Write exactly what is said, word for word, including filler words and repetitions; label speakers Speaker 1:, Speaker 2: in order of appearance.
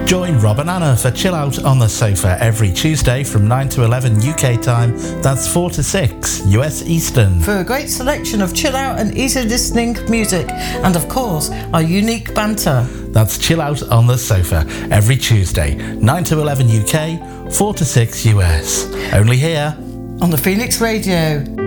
Speaker 1: Join Rob and Anna for Chill Out on the Sofa every Tuesday from nine to eleven U K time. That's four to six U S Eastern.
Speaker 2: For a great selection of chill out and easy listening music, and of course, our unique banter.
Speaker 1: That's Chill Out on the Sofa every Tuesday, nine to eleven U K, four to six U S. Only here
Speaker 2: on the Phoenix Radio.